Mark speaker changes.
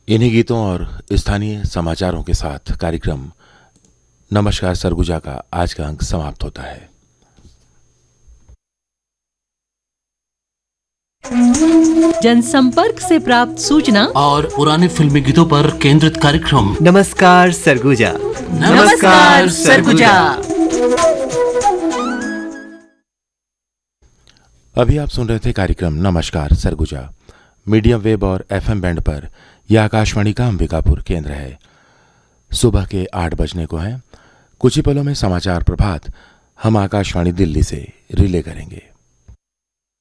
Speaker 1: इन्हीं गीतों और स्थानीय समाचारों के साथ कार्यक्रम नमस्कार सरगुजा का आज का अंक समाप्त होता है।
Speaker 2: जनसंपर्क से प्राप्त सूचना
Speaker 3: और पुराने फिल्मी गीतों पर केंद्रित कार्यक्रम
Speaker 4: नमस्कार सरगुजा।
Speaker 2: नमस्कार सरगुजा।
Speaker 1: अभी आप सुन रहे थे कार्यक्रम नमस्कार सरगुजा। मीडियम वेब और एफएम बैंड पर यह आकाशवाणी का अंबिकापुर केंद्र है। सुबह के 8 बजने को हैं। कुछ ही पलों में समाचार प्रभात हम आकाशवाणी दिल्ली से रिले करेंगे।